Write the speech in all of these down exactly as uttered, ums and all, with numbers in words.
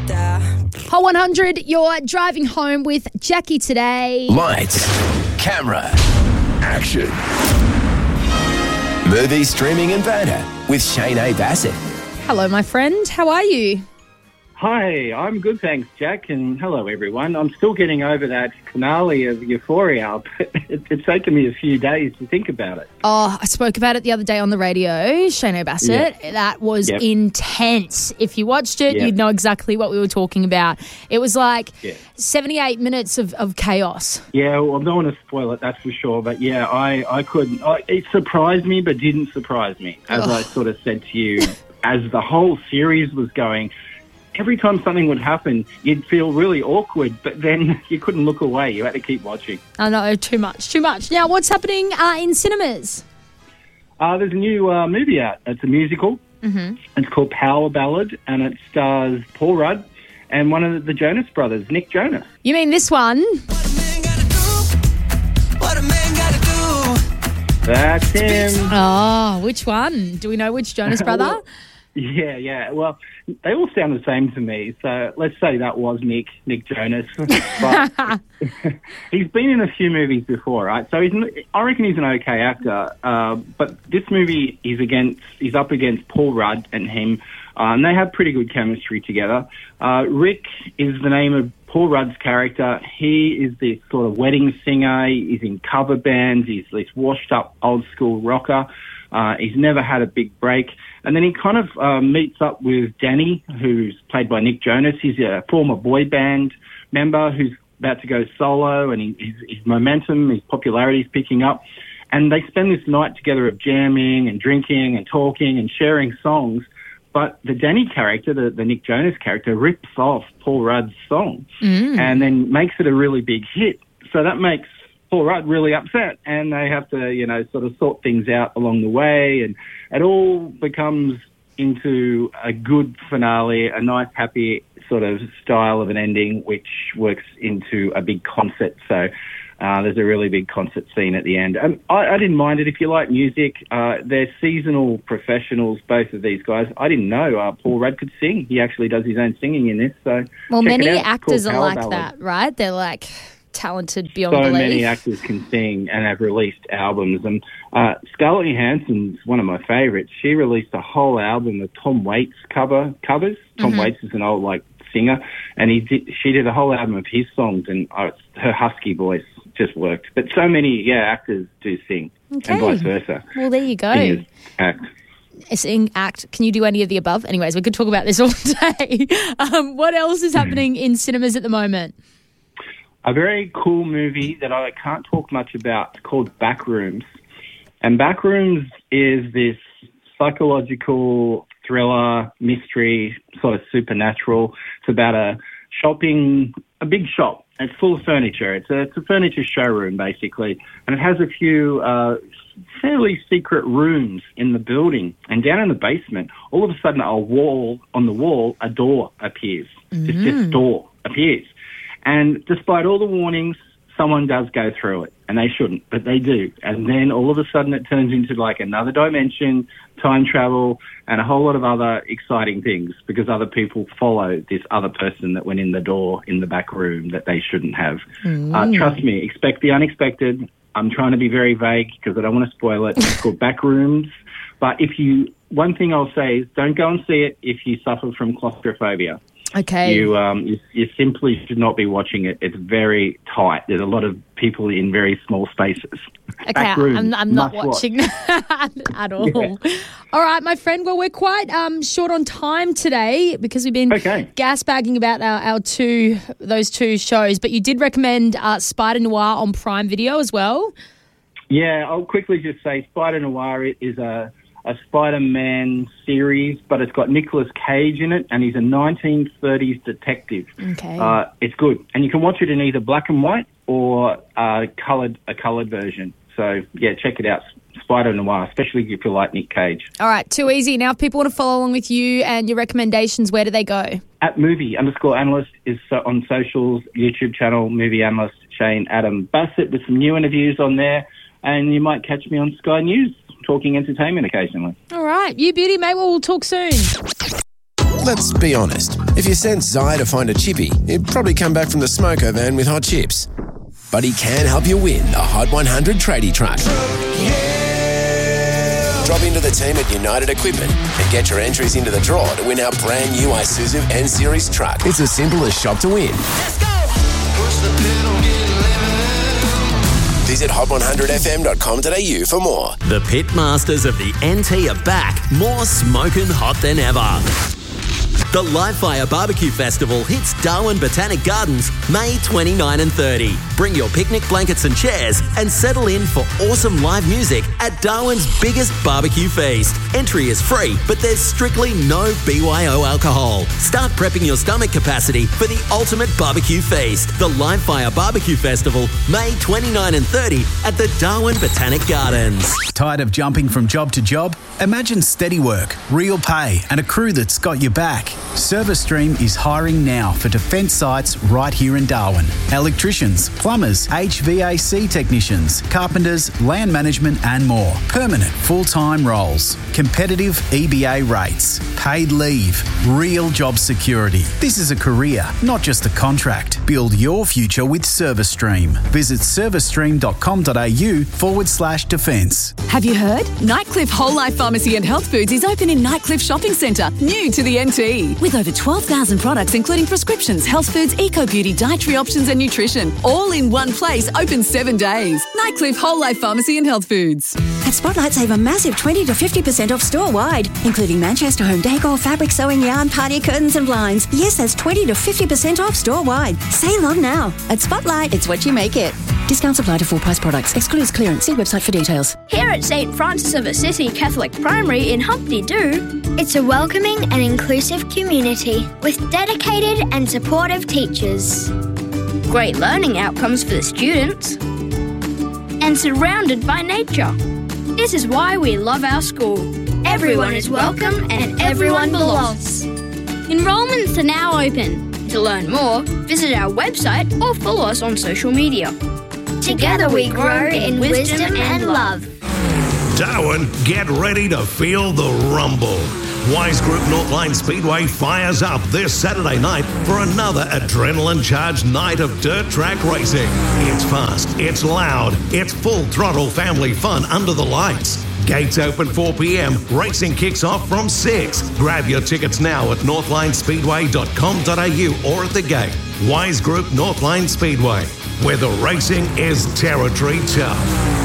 Hot one hundred, you're driving home with Jackie today. Lights, camera, action. Movie, streaming and banter with Shane A. Bassett. Hello, my friend. How are you? Hi, I'm good, thanks, Jack, and hello, everyone. I'm still getting over that finale of Euphoria, but it, it's taken me a few days to think about it. Oh, I spoke about it the other day on the radio, Shane O. Bassett. Yep. That was Yep. intense. If you watched it, Yep. you'd know exactly what we were talking about. It was like Yeah. seventy-eight minutes of, of chaos. Yeah, well, I don't want to spoil it, that's for sure, but yeah, I, I couldn't. I, it surprised me, but didn't surprise me, as Ugh. I sort of said to you, as the whole series was going. Every time something would happen, you'd feel really awkward, but then you couldn't look away. You had to keep watching. I know, too much, too much. Now, what's happening uh, in cinemas? Uh, there's a new uh, movie out. It's a musical. Mm-hmm. It's called Power Ballad, and it stars Paul Rudd and one of the Jonas Brothers, Nick Jonas. You mean this one? What a man gotta do, what a man gotta do. That's him. Oh, which one? Do we know which Jonas brother? Well, Yeah, yeah. Well, they all sound the same to me. So let's say that was Nick, Nick Jonas. But he's been in a few movies before, right? So he's, I reckon he's an okay actor. Uh, but this movie is against, he's up against Paul Rudd and him, uh, and they have pretty good chemistry together. Uh, Rick is the name of Paul Rudd's character. He is this sort of wedding singer. He's in cover bands. He's this washed-up old-school rocker. Uh, he's never had a big break. And then he kind of uh, meets up with Danny, who's played by Nick Jonas. He's a former boy band member who's about to go solo, and he, his, his momentum, his popularity is picking up. And they spend this night together of jamming and drinking and talking and sharing songs. But the Danny character, the, the Nick Jonas character, rips off Paul Rudd's song Mm. and then makes it a really big hit. So that makes Paul Rudd really upset, and they have to, you know, sort of sort things out along the way, and it all becomes into a good finale, a nice, happy sort of style of an ending, which works into a big concert. So uh, there's a really big concert scene at the end. Um, I, I didn't mind it. If you like music, uh, they're seasonal professionals, both of these guys. I didn't know uh, Paul Rudd could sing. He actually does his own singing in this. So Well, check many it out. It's actors called are Power like Ballad. that, right? They're like talented beyond So belief. many actors can sing and have released albums. And uh, Scarlett Johansson's one of my favourites. She released a whole album of Tom Waits cover covers. Tom Mm-hmm. Waits is an old like singer, and he did, she did a whole album of his songs, and uh, her husky voice just worked. But so many, yeah, actors do sing, Okay. and vice versa. Well, there you go. Singers act. Sing, act. Can you do any of the above? Anyways, we could talk about this all day. Um, what else is happening in cinemas at the moment? A very cool movie that I can't talk much about called Backrooms. And Backrooms is this psychological thriller, mystery, sort of supernatural. It's about a shopping, a big shop. It's full of furniture. It's a, it's a furniture showroom, basically. And it has a few uh, fairly secret rooms in the building. And down in the basement, all of a sudden, a wall, on the wall, a door appears. Just this door appears. And despite all the warnings, someone does go through it, and they shouldn't, but they do. And then all of a sudden it turns into like another dimension, time travel, and a whole lot of other exciting things because other people follow this other person that went in the door in the back room that they shouldn't have. Uh, trust me, expect the unexpected. I'm trying to be very vague because I don't want to spoil it. It's called Backrooms. But if you, one thing I'll say is don't go and see it if you suffer from claustrophobia. Okay. You, um, you you simply should not be watching it. It's very tight. There's a lot of people in very small spaces. Okay, Back rooms, I'm, I'm not must watch. watching at all. Yeah. All right, my friend. Well, we're quite um, short on time today because we've been Okay. gas bagging about our, our two those two shows. But you did recommend uh, Spider Noir on Prime Video as well. Yeah, I'll quickly just say Spider Noir is a, a Spider-Man series, but it's got Nicolas Cage in it, and he's a nineteen thirties detective. Okay. Uh, it's good. And you can watch it in either black and white or uh, coloured a coloured version. So, yeah, check it out, Spider Noir, especially if you like Nick Cage. All right, too easy. Now, if people want to follow along with you and your recommendations, where do they go? At movie underscore analyst is so on socials, YouTube channel, movie analyst Shane Adam Bassett with some new interviews on there. And you might catch me on Sky News talking entertainment occasionally. All right, you beauty, mate. Well, we'll talk soon. Let's be honest. If you sent Zai to find a chippy, he'd probably come back from the smoko van with hot chips. But he can help you win the Hot one hundred tradie truck. Drop into the team at United Equipment and get your entries into the draw to win our brand new Isuzu N-Series truck. It's as simple as shop to win. Let's go. Push the pedal, get living. Visit hot one hundred f m dot com dot a u for more. The Pitmasters of the N T are back, more smoking hot than ever. The Live Fire Barbecue Festival hits Darwin Botanic Gardens May twenty-ninth and thirtieth. Bring your picnic blankets and chairs and settle in for awesome live music at Darwin's biggest barbecue feast. Entry is free, but there's strictly no B Y O alcohol. Start prepping your stomach capacity for the ultimate barbecue feast. The Live Fire Barbecue Festival May twenty-ninth and thirtieth at the Darwin Botanic Gardens. Tired of jumping from job to job? Imagine steady work, real pay, and a crew that's got your back. ServiceStream is hiring now for defence sites right here in Darwin. Electricians, plumbers, H V A C technicians, carpenters, land management and more. Permanent full-time roles. Competitive E B A rates. Paid leave. Real job security. This is a career, not just a contract. Build your future with ServiceStream. Visit servicestream.com.au forward slash defence. Have you heard? Nightcliff Whole Life Pharmacy and Health Foods is open in Nightcliff Shopping Centre, new to the N T. With over twelve thousand products including prescriptions, health foods, eco-beauty, dietary options and nutrition. All in one place, open seven days. Nightcliff Whole Life Pharmacy and Health Foods. At Spotlight, save a massive twenty to fifty percent off store-wide, including Manchester home decor, fabric, sewing, yarn, party curtains and blinds. Yes, that's twenty to fifty percent off store-wide. Save on now. At Spotlight, it's what you make it. Discounts apply to full-price products. Excludes clearance. See website for details. Here at Saint Francis of Assisi Catholic Primary in Humpty Doo, it's a welcoming and inclusive community with dedicated and supportive teachers, great learning outcomes for the students, and surrounded by nature. This is why we love our school. Everyone is welcome and everyone belongs. Enrollments are now open. To learn more, visit our website or follow us on social media. Together we grow in wisdom and love. Darwin, get ready to feel the rumble. Wise Group Northline Speedway fires up this Saturday night for another adrenaline-charged night of dirt track racing. It's fast, it's loud, it's full throttle family fun under the lights. Gates open four p m, racing kicks off from six. Grab your tickets now at northline speedway dot com dot a u or at the gate. Wise Group Northline Speedway, where the racing is territory tough.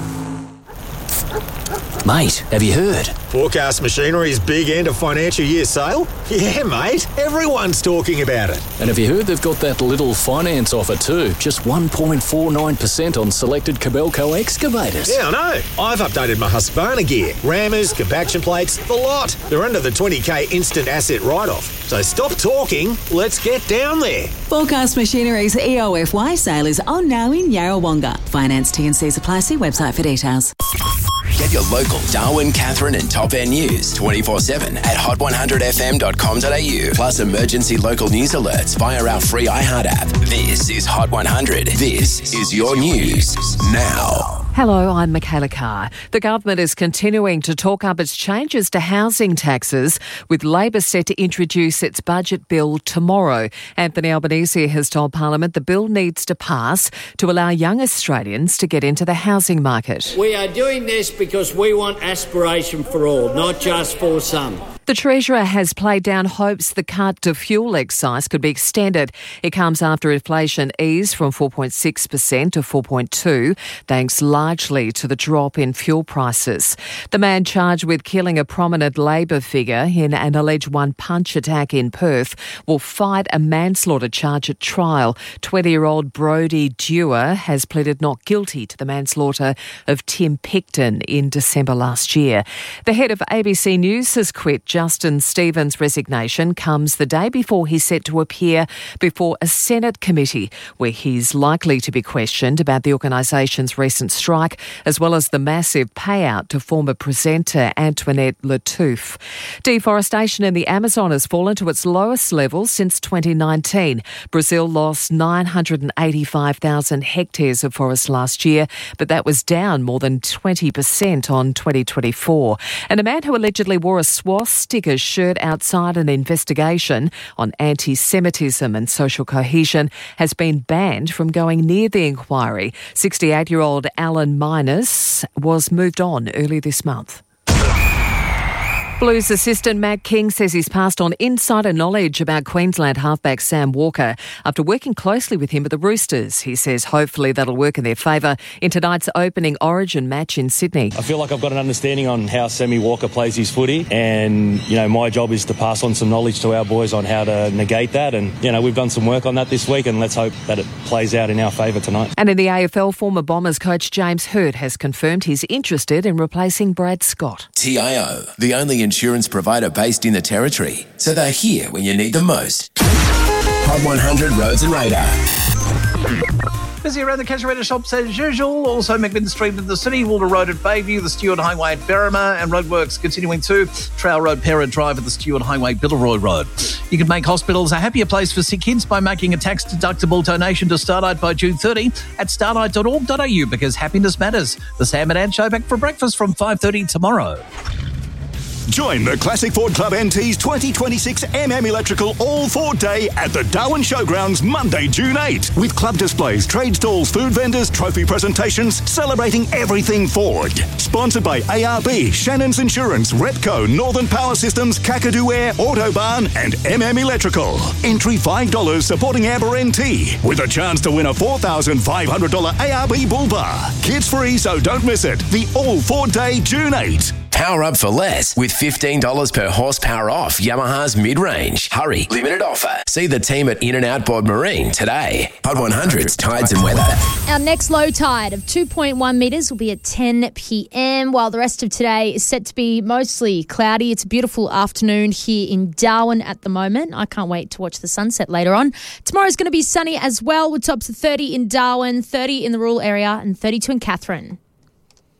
Mate, have you heard? Forecast Machinery's big end of financial year sale? Yeah, mate. Everyone's talking about it. And have you heard they've got that little finance offer too? Just one point four nine percent on selected Cabelco excavators. Yeah, I know. I've updated my Husqvarna gear. Rammers, compaction plates, the lot. They're under the twenty k instant asset write-off. So stop talking. Let's get down there. Forecast Machinery's E O F Y sale is on now in Yarrawonga. Finance T and C's apply. See website for details. Get your local Darwin, Catherine and Top End news twenty-four seven at hot one hundred f m dot com dot a u. Plus emergency local news alerts via our free iHeart app. This is Hot one hundred. This is your news now. Hello, I'm Michaela Carr. The government is continuing to talk up its changes to housing taxes, with Labor set to introduce its budget bill tomorrow. Anthony Albanese has told Parliament the bill needs to pass to allow young Australians to get into the housing market. We are doing this because we want aspiration for all, not just for some. The Treasurer has played down hopes the cut to fuel excise could be extended. It comes after inflation eased from four point six percent to four point two, thanks largely to the drop in fuel prices. The man charged with killing a prominent Labor figure in an alleged one-punch attack in Perth will fight a manslaughter charge at trial. twenty-year-old Brodie Dewar has pleaded not guilty to the manslaughter of Tim Picton in December last year. The head of A B C News has quit. Justin Stevens' resignation comes the day before he's set to appear before a Senate committee, where he's likely to be questioned about the organisation's recent strike, as well as the massive payout to former presenter Antoinette Lattouf. Deforestation in the Amazon has fallen to its lowest level since twenty nineteen. Brazil lost nine hundred eighty-five thousand hectares of forest last year, but that was down more than twenty percent on twenty twenty-four. And a man who allegedly wore a swastika stick a shirt outside an investigation on anti-Semitism and social cohesion has been banned from going near the inquiry. sixty-eight-year-old Alan Minus was moved on early this month. Blues assistant Matt King says he's passed on insider knowledge about Queensland halfback Sam Walker after working closely with him at the Roosters. He says hopefully that'll work in their favour in tonight's opening Origin match in Sydney. I feel like I've got an understanding on how Sammy Walker plays his footy, and, you know, my job is to pass on some knowledge to our boys on how to negate that, and, you know, we've done some work on that this week, and let's hope that it plays out in our favour tonight. And in the A F L, former Bombers coach James Hurt has confirmed he's interested in replacing Brad Scott. T I O, the only insurance provider based in the Territory, so they're here when you need them most. Hot one hundred Roads and Radar. Busy around the Casuarina shops as usual. Also, McMinn Street in the city, Walter Road at Bayview, the Stewart Highway at Berrima, and roadworks continuing to Trail Road, Parrot Drive at the Stewart Highway, Billeroy Road. You can make hospitals a happier place for sick kids by making a tax-deductible donation to Starlight by June thirtieth at starlight dot org dot a u, because happiness matters. The Sam and Ann Show back for breakfast from five thirty tomorrow. Join the Classic Ford Club N T's twenty twenty-six M M Electrical All Ford Day at the Darwin Showgrounds Monday, June eighth. With club displays, trade stalls, food vendors, trophy presentations, celebrating everything Ford. Sponsored by A R B, Shannon's Insurance, Repco, Northern Power Systems, Kakadu Air, Autobahn and M M Electrical. Entry five dollars supporting Amber N T with a chance to win a four thousand five hundred dollars A R B Bull Bar. Kids free, so don't miss it. The All Ford Day, June eighth. Power up for less with fifteen dollars per horsepower off Yamaha's mid-range. Hurry, limited offer. See the team at In and Out Board Marine today. Hot one hundred's tides and weather. Our next low tide of two point one metres will be at ten p.m, while the rest of today is set to be mostly cloudy. It's a beautiful afternoon here in Darwin at the moment. I can't wait to watch the sunset later on. Tomorrow's going to be sunny as well, with tops of thirty in Darwin, thirty in the rural area and thirty-two in Katherine.